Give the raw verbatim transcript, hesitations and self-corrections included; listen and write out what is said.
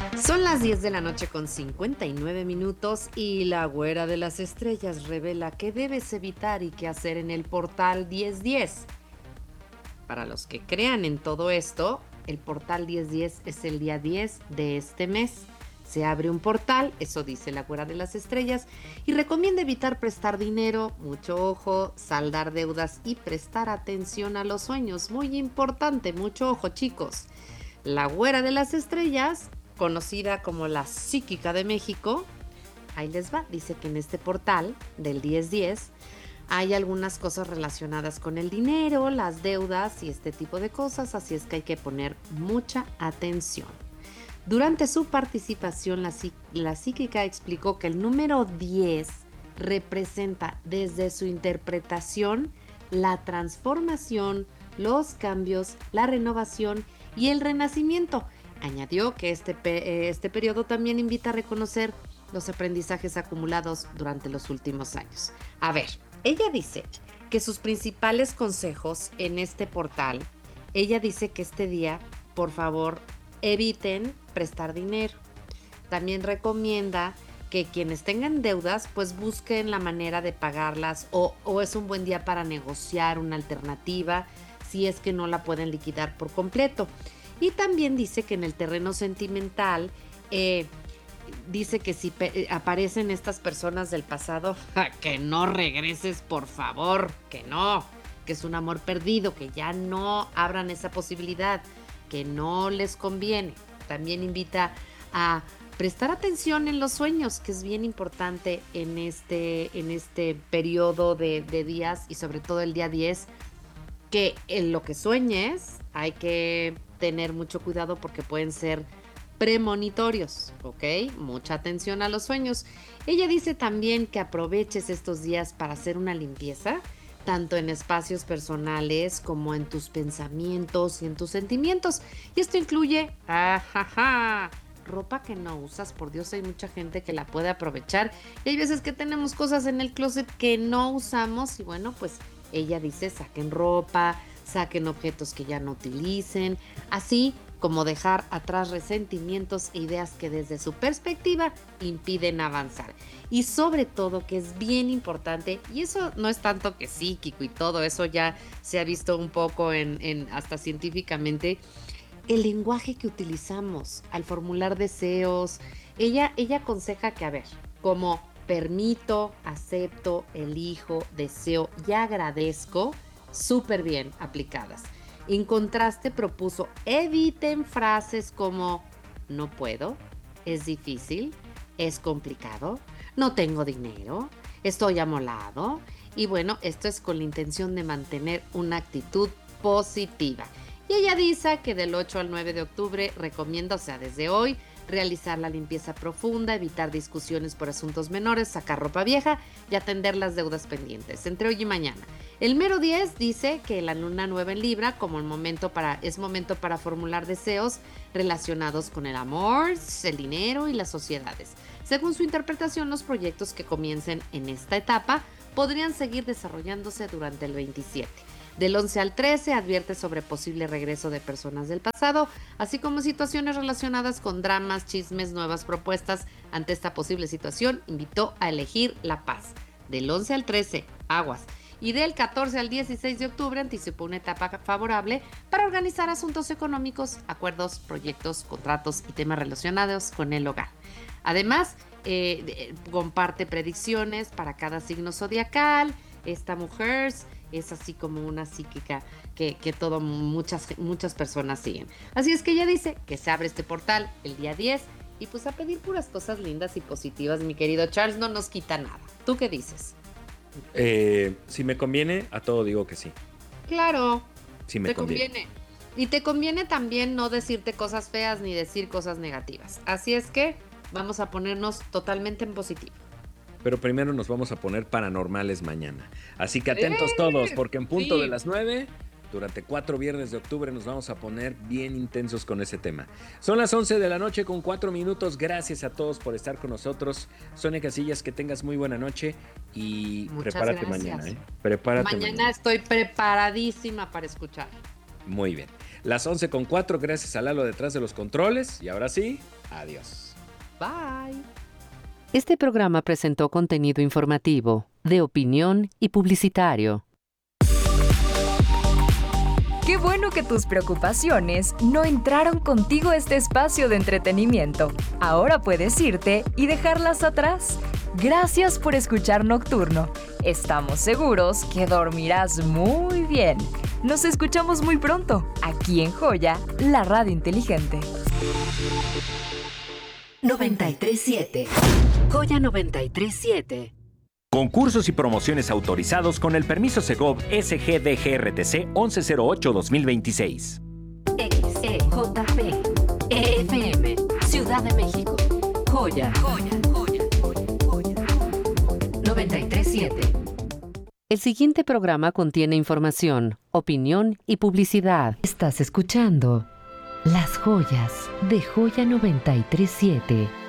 Son las diez de la noche con cincuenta y nueve minutos y la güera de las estrellas revela qué debes evitar y qué hacer en el portal diez diez. Para los que crean en todo esto, el portal diez diez es el día diez de este mes. Se abre un portal, eso dice la güera de las estrellas, y recomienda evitar prestar dinero, mucho ojo, saldar deudas y prestar atención a los sueños. Muy importante, mucho ojo, chicos. La güera de las estrellas, conocida como la psíquica de México, ahí les va, dice que en este portal del diez diez hay algunas cosas relacionadas con el dinero, las deudas y este tipo de cosas, así es que hay que poner mucha atención. Durante su participación, la, la psíquica explicó que el número diez representa desde su interpretación la transformación, los cambios, la renovación y el renacimiento. Añadió que este, este periodo también invita a reconocer los aprendizajes acumulados durante los últimos años. A ver, ella dice que sus principales consejos en este portal, ella dice que este día, por favor, eviten prestar dinero. También recomienda que quienes tengan deudas, pues busquen la manera de pagarlas o, o es un buen día para negociar una alternativa si es que no la pueden liquidar por completo. Y también dice que en el terreno sentimental, eh, dice que si pe- aparecen estas personas del pasado, que no regreses, por favor, que no, que es un amor perdido, que ya no abran esa posibilidad, que no les conviene. También invita a prestar atención en los sueños, que es bien importante en este, en este periodo de, de días y sobre todo el día diez, que en lo que sueñes hay que tener mucho cuidado porque pueden ser premonitorios, ¿ok? Mucha atención a los sueños. Ella dice también que aproveches estos días para hacer una limpieza, tanto en espacios personales como en tus pensamientos y en tus sentimientos. Y esto incluye, ajaja, ropa que no usas, por Dios, hay mucha gente que la puede aprovechar. Y hay veces que tenemos cosas en el closet que no usamos y bueno, pues ella dice saquen ropa, saquen objetos que ya no utilicen, así como dejar atrás resentimientos e ideas que desde su perspectiva impiden avanzar. Y sobre todo que es bien importante, y eso no es tanto que psíquico y todo, eso ya se ha visto un poco en, en hasta científicamente, el lenguaje que utilizamos al formular deseos. Ella, ella aconseja que, a ver, como permito, acepto, elijo, deseo y agradezco, súper bien aplicadas. En contraste, propuso eviten frases como no puedo, es difícil, es complicado, no tengo dinero, estoy amolado. Y bueno, esto es con la intención de mantener una actitud positiva. Y ella dice que del ocho al nueve de octubre recomienda, o sea, desde hoy, realizar la limpieza profunda, evitar discusiones por asuntos menores, sacar ropa vieja y atender las deudas pendientes, entre hoy y mañana. El mero diez dice que la luna nueva en Libra como el momento para, es momento para formular deseos relacionados con el amor, el dinero y las sociedades. Según su interpretación, los proyectos que comiencen en esta etapa podrían seguir desarrollándose durante el veintisiete. Del once al trece advierte sobre posible regreso de personas del pasado, así como situaciones relacionadas con dramas, chismes, nuevas propuestas. Ante esta posible situación, invitó a elegir la paz. Del once al trece, aguas. Y del catorce al dieciséis de octubre anticipó una etapa favorable para organizar asuntos económicos, acuerdos, proyectos, contratos y temas relacionados con el hogar. Además, eh, comparte predicciones para cada signo zodiacal. Esta mujer es así como una psíquica que, que todo, muchas, muchas personas siguen. Así es que ella dice que se abre este portal el día diez y pues a pedir puras cosas lindas y positivas, mi querido Charles, no nos quita nada. ¿Tú qué dices? Eh, si me conviene, a todo digo que sí. Claro, Si me te conviene. conviene. Y te conviene también no decirte cosas feas ni decir cosas negativas. Así es que vamos a ponernos totalmente en positivo. Pero primero nos vamos a poner paranormales mañana. Así que atentos todos, ¡Eh! porque en punto de Sí. las nueve, durante cuatro viernes de octubre, nos vamos a poner bien intensos con ese tema. Son las once de la noche con cuatro minutos. Gracias a todos por estar con nosotros. Sonia Casillas, que tengas muy buena noche y Muchas prepárate mañana, gracias. ¿eh? Prepárate Mañana mañana. estoy preparadísima para escuchar. Muy bien. Las once con cuatro, gracias a Lalo detrás de los controles. Y ahora sí, adiós. Bye. Este programa presentó contenido informativo, de opinión y publicitario. Qué bueno que tus preocupaciones no entraron contigo a este espacio de entretenimiento. Ahora puedes irte y dejarlas atrás. Gracias por escuchar Nocturno. Estamos seguros que dormirás muy bien. Nos escuchamos muy pronto, aquí en Joya, la radio inteligente. noventa y tres siete. Joya noventa y tres siete. Concursos y promociones autorizados con el permiso Segov S G D G R T C once cero ocho dos mil veintiséis. X E J P E F M Ciudad de México. Joya. Joya. Joya. Joya. Joya. noventa y tres siete. El siguiente programa contiene información, opinión y publicidad. Estás escuchando Las Joyas de Joya noventa y tres siete.